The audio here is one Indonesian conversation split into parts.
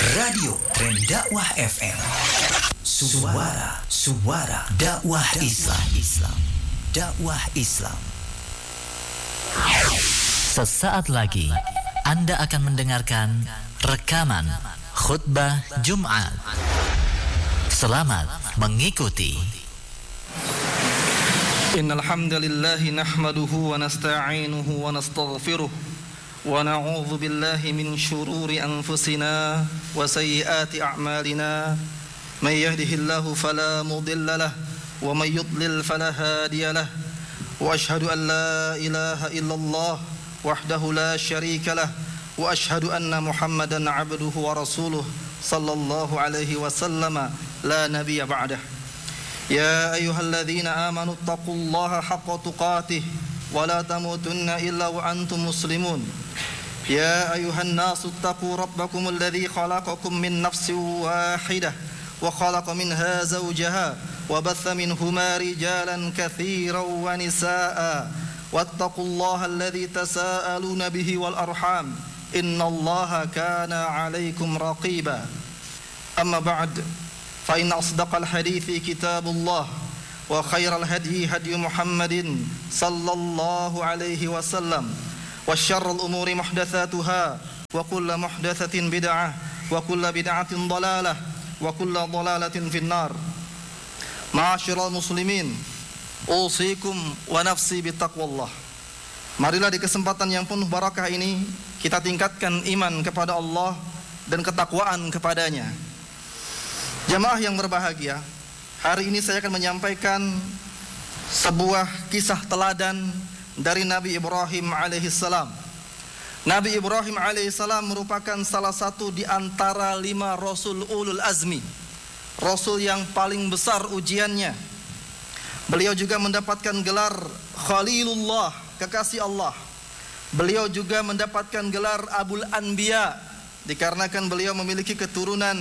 Radio Tren Dakwah FM. Suara dakwah Islam. Dakwah Islam. Sesaat lagi Anda akan mendengarkan rekaman khutbah Jumat. Selamat mengikuti. Innal hamdalillah nahmaduhu wa nasta'inuhu wa nastaghfiruh wa na'udzu billahi min shururi anfusina wa sayyiati a'malina may yahdihillahu fala mudilla lahu wa may yudlil fala hadiya lahu wa ashhadu an la ilaha illallah wahdahu la syarika lahu wa ashhadu anna Muhammadan 'abduhu wa rasuluh sallallahu alaihi wasallam la nabiyya ba'dah. يا أيها الذين آمنوا اتقوا الله حق تقاته ولا تموتن إلا وأنتم مسلمون يا أيها الناس اتقوا ربكم الذي خلقكم من نفس واحدة وخلق منها زوجها وبث منهما رجالا كثيرا ونساء واتقوا الله الذي تساءلون به والأرحام إن الله كان عليكم رقيبا أما بعد فإن أصدق الحديث كتاب الله وخير الهدي هدي محمد صلى الله عليه وسلم وشر الأمور محدثاتها وكل محدثة بدعة وكل بدعة ضلالة وكل ضلالة في النار. معاشر المسلمين أوصيكم ونفسي بتقوى الله. Marilah di kesempatan yang penuh barakah ini kita tingkatkan iman kepada Allah dan ketakwaan kepadanya. Jamaah yang berbahagia, hari ini saya akan menyampaikan sebuah kisah teladan dari Nabi Ibrahim alaihissalam. Nabi Ibrahim alaihissalam merupakan salah satu di antara 5 Rasul ulul azmi, Rasul yang paling besar ujiannya. Beliau juga mendapatkan gelar Khalilullah, kekasih Allah. Beliau juga mendapatkan gelar Abul Anbiya, dikarenakan beliau memiliki keturunan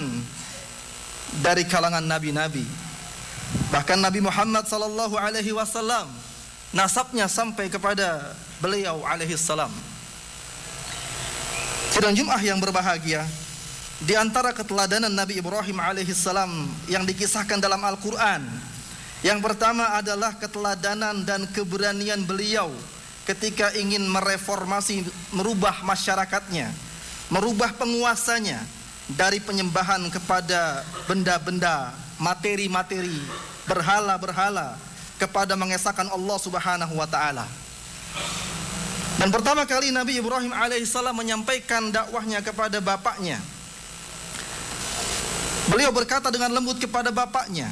dari kalangan nabi-nabi. Bahkan Nabi Muhammad sallallahu alaihi wasallam nasabnya sampai kepada beliau alaihi salam. Sidang Jumat yang berbahagia, di antara keteladanan Nabi Ibrahim alaihi salam yang dikisahkan dalam Al-Qur'an, yang pertama adalah keteladanan dan keberanian beliau ketika ingin mereformasi, merubah masyarakatnya, merubah penguasanya dari penyembahan kepada benda-benda, materi-materi, berhala-berhala, kepada mengesahkan Allah Subhanahu wa taala. Dan pertama kali Nabi Ibrahim alaihissalam menyampaikan dakwahnya kepada bapaknya. Beliau berkata dengan lembut kepada bapaknya,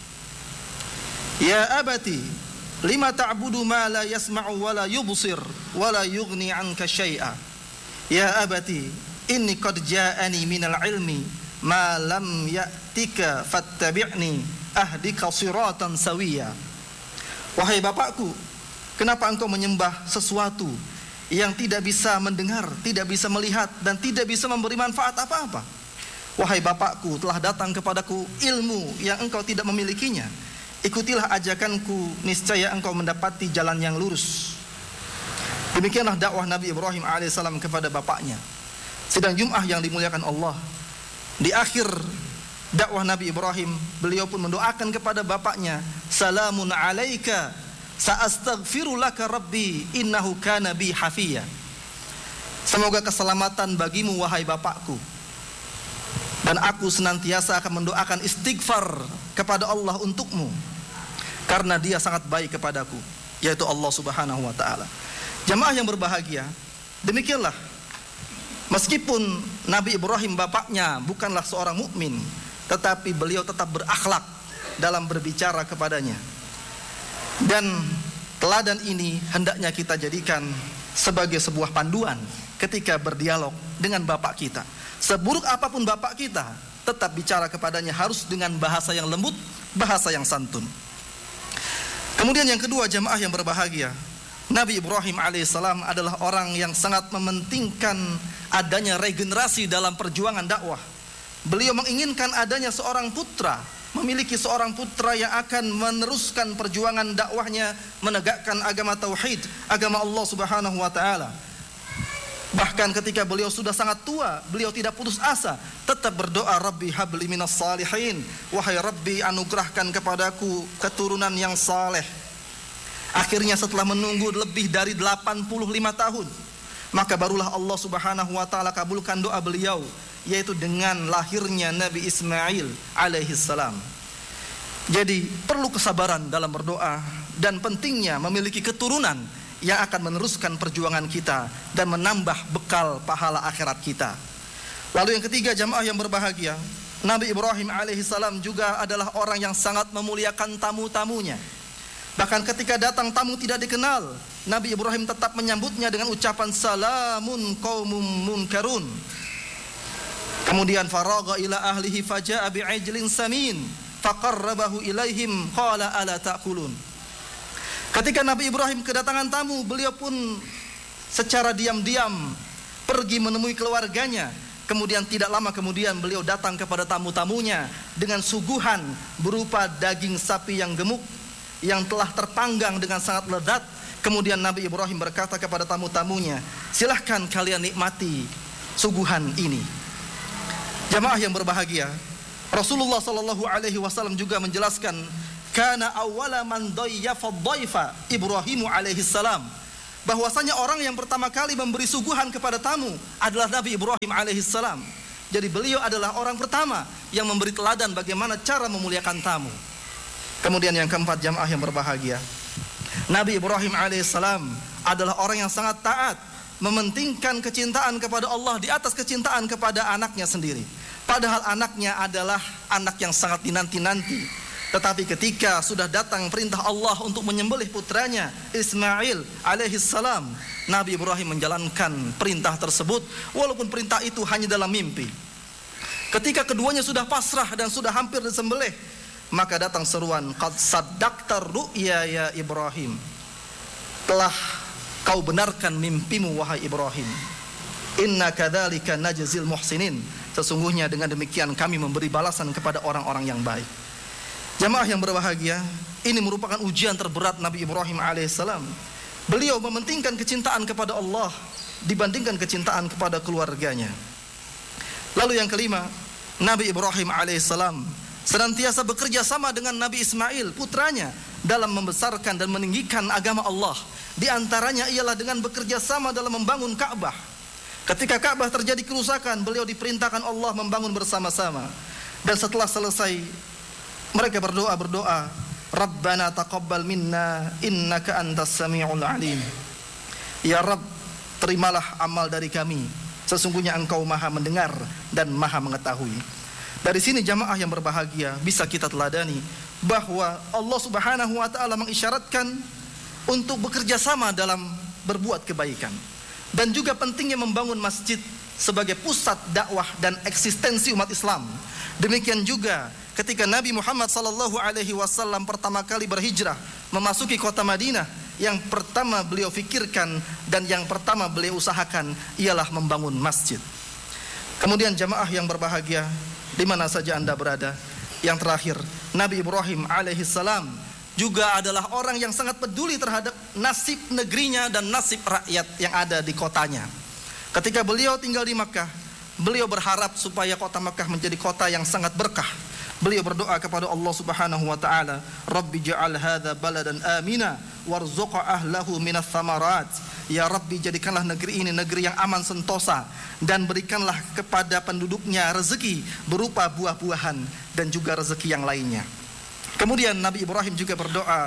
"Ya abati, lima ta'budu ma la yasma'u wa la yubsir wa la yughni 'anka syai'a. Ya abati, inni qad ja'ani minal ilmi ma lam ya'tika fattabi'ni ahdika siratan sawiya." Wahai bapakku, kenapa engkau menyembah sesuatu yang tidak bisa mendengar, tidak bisa melihat, dan tidak bisa memberi manfaat apa-apa? Wahai bapakku, telah datang kepadaku ilmu yang engkau tidak memilikinya. Ikutilah ajakanku, niscaya engkau mendapati jalan yang lurus. Demikianlah dakwah Nabi Ibrahim alaihissalam kepada bapaknya. Sidang Jum'ah yang dimuliakan Allah, di akhir dakwah Nabi Ibrahim, beliau pun mendoakan kepada bapaknya, "Salamun alaika, sa'astaghfiru laka rabbi, innahu kana bi hafiya." Semoga keselamatan bagimu wahai bapakku, dan aku senantiasa akan mendoakan istighfar kepada Allah untukmu, karena dia sangat baik kepadaku, yaitu Allah Subhanahu wa ta'ala. Jamaah yang berbahagia, demikianlah, meskipun Nabi Ibrahim bapaknya bukanlah seorang mukmin, tetapi beliau tetap berakhlak dalam berbicara kepadanya. Dan teladan ini hendaknya kita jadikan sebagai sebuah panduan ketika berdialog dengan bapak kita. Seburuk apapun bapak kita, tetap bicara kepadanya harus dengan bahasa yang lembut, bahasa yang santun. Kemudian yang kedua, jamaah yang berbahagia, Nabi Ibrahim alaihissalam adalah orang yang sangat mementingkan adanya regenerasi dalam perjuangan dakwah. Beliau menginginkan adanya seorang putra, memiliki seorang putra yang akan meneruskan perjuangan dakwahnya, menegakkan agama tauhid, agama Allah Subhanahu wa taala. Bahkan ketika beliau sudah sangat tua, beliau tidak putus asa, tetap berdoa, Rabbi habli minas salihin, wahai Rabbi anugerahkan kepadaku keturunan yang saleh. Akhirnya setelah menunggu lebih dari 85 tahun, maka barulah Allah Subhanahu wa taala kabulkan doa beliau, yaitu dengan lahirnya Nabi Ismail alaihi salam. Jadi perlu kesabaran dalam berdoa dan pentingnya memiliki keturunan yang akan meneruskan perjuangan kita dan menambah bekal pahala akhirat kita. Lalu yang ketiga, jamaah yang berbahagia, Nabi Ibrahim alaihissalam juga adalah orang yang sangat memuliakan tamu-tamunya. Bahkan ketika datang tamu tidak dikenal, Nabi Ibrahim tetap menyambutnya dengan ucapan salamun qaumum munkarun. Kemudian faragha ila ahlihi faja'a bi'ijlin samin faqarrabahu ilaihim qala ala ta'kulun. Ketika Nabi Ibrahim kedatangan tamu, beliau pun secara diam-diam pergi menemui keluarganya. Kemudian tidak lama kemudian beliau datang kepada tamu-tamunya dengan suguhan berupa daging sapi yang gemuk yang telah terpanggang dengan sangat lezat. Kemudian Nabi Ibrahim berkata kepada tamu-tamunya, silahkan kalian nikmati suguhan ini. Jamaah yang berbahagia, Rasulullah SAW juga menjelaskan, kana awwala man dayyafa dhaifa Ibrahim alaihi salam, bahwasanya orang yang pertama kali memberi suguhan kepada tamu adalah Nabi Ibrahim alaihi salam. Jadi beliau adalah orang pertama yang memberi teladan bagaimana cara memuliakan tamu. Kemudian yang keempat, jamaah yang berbahagia, Nabi Ibrahim alaihi salam adalah orang yang sangat taat, mementingkan kecintaan kepada Allah di atas kecintaan kepada anaknya sendiri. Padahal anaknya adalah anak yang sangat dinanti-nanti. Tetapi ketika sudah datang perintah Allah untuk menyembelih putranya Ismail alaihissalam, Nabi Ibrahim menjalankan perintah tersebut walaupun perintah itu hanya dalam mimpi. Ketika keduanya sudah pasrah dan sudah hampir disembelih, maka datang seruan, qad saddaqta ru'ya ya Ibrahim, telah kau benarkan mimpimu wahai Ibrahim. Inna kadzalika najzil muhsinin, sesungguhnya dengan demikian kami memberi balasan kepada orang-orang yang baik. Jamaah yang berbahagia, ini merupakan ujian terberat Nabi Ibrahim alaihissalam. Beliau mementingkan kecintaan kepada Allah dibandingkan kecintaan kepada keluarganya. Lalu yang kelima, Nabi Ibrahim alaihissalam senantiasa bekerja sama dengan Nabi Ismail putranya dalam membesarkan dan meninggikan agama Allah. Di antaranya ialah dengan bekerja sama dalam membangun Ka'bah. Ketika Ka'bah terjadi kerusakan, beliau diperintahkan Allah membangun bersama-sama. Dan setelah selesai, mereka berdoa, Rabbana taqabbal minna innaka antas sami'ul alim. Ya Rabb, terimalah amal dari kami, sesungguhnya Engkau Maha mendengar dan Maha mengetahui. Dari sini jamaah yang berbahagia, bisa kita teladani bahwa Allah Subhanahu wa taala mengisyaratkan untuk bekerja sama dalam berbuat kebaikan. Dan juga pentingnya membangun masjid sebagai pusat dakwah dan eksistensi umat Islam. Demikian juga ketika Nabi Muhammad SAW pertama kali berhijrah memasuki kota Madinah, yang pertama beliau fikirkan dan yang pertama beliau usahakan ialah membangun masjid. Kemudian jamaah yang berbahagia, di mana saja Anda berada, yang terakhir, Nabi Ibrahim alaihissalam juga adalah orang yang sangat peduli terhadap nasib negerinya dan nasib rakyat yang ada di kotanya. Ketika beliau tinggal di Makkah, beliau berharap supaya kota Makkah menjadi kota yang sangat berkah. Beliau berdoa kepada Allah Subhanahu wa taala, Rabbi ja'al hadza baladan amina warzuq ahlahu minas thamarat. Ya Rabbi, jadikanlah negeri ini negeri yang aman sentosa dan berikanlah kepada penduduknya rezeki berupa buah-buahan dan juga rezeki yang lainnya. Kemudian Nabi Ibrahim juga berdoa,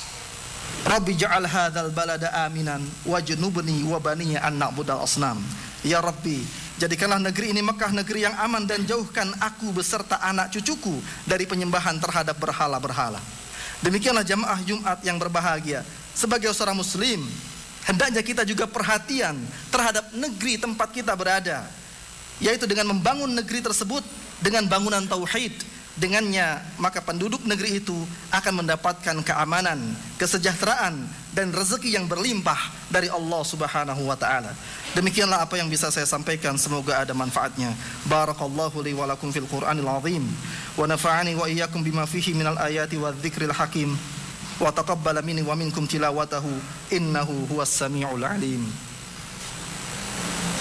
Rabbi ja'al hadzal balada aminan wajnubni wa baniya an na'budal asnam. Ya Rabbi, jadikanlah negeri ini Mekah negeri yang aman dan jauhkan aku beserta anak cucuku dari penyembahan terhadap berhala-berhala. Demikianlah jamaah Jumat yang berbahagia. Sebagai seorang muslim, hendaknya kita juga perhatian terhadap negeri tempat kita berada, yaitu dengan membangun negeri tersebut dengan bangunan tauhid. Dengannya maka penduduk negeri itu akan mendapatkan keamanan, kesejahteraan dan rezeki yang berlimpah dari Allah Subhanahu wa taala. Demikianlah apa yang bisa saya sampaikan, semoga ada manfaatnya. Barakallahu li wa lakum fil Qur'anil azim wa nafa'ani wa iyyakum bima fihi minal ayati wadh-dhikril hakim wa taqabbala minni wa minkum tilawatahu innahu huwas samiul alim.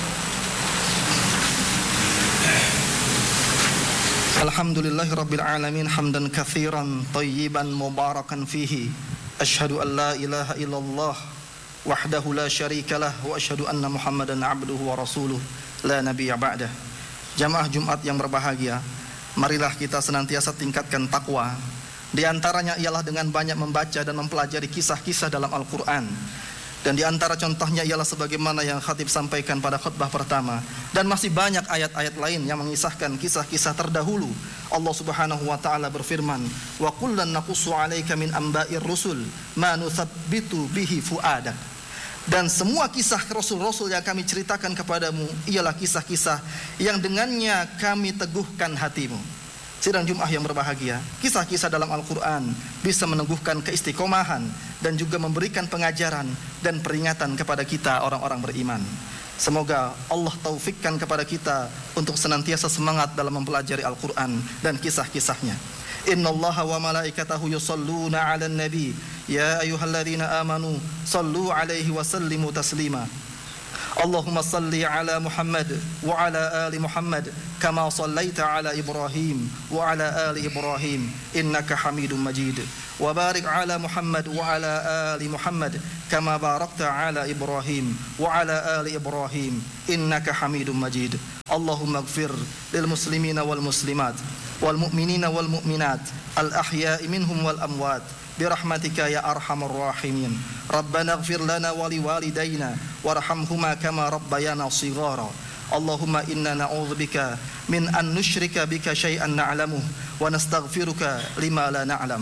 Alhamdulillahi Rabbil Alamin hamdan katsiran tayyiban mubarakan fihi. Asyhadu an la ilaha illallah wahdahu la syarikalah wa asyhadu anna Muhammadan abduhu wa rasuluh la nabiyya ba'dah. Jamaah Jumat yang berbahagia, marilah kita senantiasa tingkatkan takwa. Di antaranya ialah dengan banyak membaca dan mempelajari kisah-kisah dalam Al-Quran. Dan di antara contohnya ialah sebagaimana yang khatib sampaikan pada khutbah pertama. Dan masih banyak ayat-ayat lain yang mengisahkan kisah-kisah terdahulu. Allah Subhanahu wa taala berfirman, "Wa kullan naqussu 'alaika min amba'ir rusul ma nuthabbitu bihi fu'adak." Dan semua kisah rasul-rasul yang kami ceritakan kepadamu ialah kisah-kisah yang dengannya kami teguhkan hatimu. Sidang Jumat yang berbahagia, kisah-kisah dalam Al-Quran bisa meneguhkan keistiqomahan dan juga memberikan pengajaran dan peringatan kepada kita orang-orang beriman. Semoga Allah taufikkan kepada kita untuk senantiasa semangat dalam mempelajari Al-Quran dan kisah-kisahnya. Innallaha wa malaikatahu yusalluna 'alan nabi ya ayyuhalladzina amanu sallu 'alaihi wa sallimu taslima. Allahumma salli ala Muhammad wa ala ali Muhammad kama sallaita ala Ibrahim wa ala ali Ibrahim innaka Hamidum Majid. Wa barik ala Muhammad wa ala ali Muhammad kama barakta ala Ibrahim wa ala ali Ibrahim innaka Hamidum Majid. Allahumma ighfir lil muslimina wal muslimat wal mu'minina wal mu'minat al ahya'i minhum wal amwat برحمتك يا أرحم الراحمين. ربنا اغفر لنا ولوالدينا وارحمهما كما ربيانا صغارا. اللهم إنا نعوذ بك من أن نشرك بك شيئا نعلمه ونستغفرك لما لا نعلم.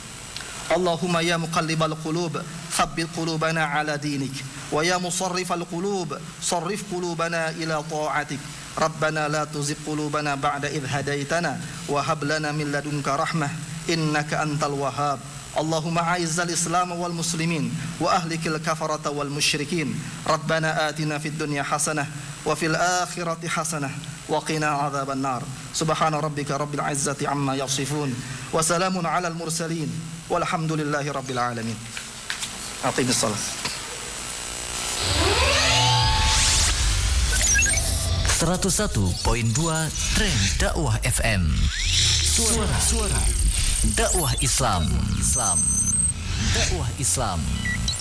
اللهم يا مقلب القلوب ثبت قلوبنا على دينك ويا مصرف القلوب صرف قلوبنا إلى طاعتك. ربنا لا تزغ قلوبنا بعد إذ هديتنا وهب لنا من لدنك رحمة إنك أنت الوهاب. اللهم أعز الإسلام والمسلمين وأهلك الكفرة والمشركين. ربنا آتنا في الدنيا حسنة وفي الآخرة حسنة وقنا عذاب النار. سبحان ربك رب العزة عما يصفون وسلام على المرسلين والحمد لله رب العالمين. أقيم الصلاة. 101.2 Trend Dakwah FM. Suara dakwah Islam. Dakwah Islam.